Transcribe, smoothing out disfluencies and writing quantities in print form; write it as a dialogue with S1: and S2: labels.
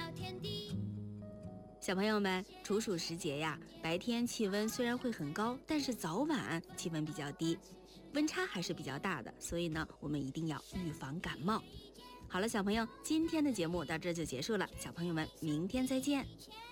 S1: 天地。
S2: 小朋友们，处暑时节呀，白天气温虽然会很高，但是早晚气温比较低，温差还是比较大的，所以呢，我们一定要预防感冒。好了，小朋友，今天的节目到这就结束了，小朋友们，明天再见。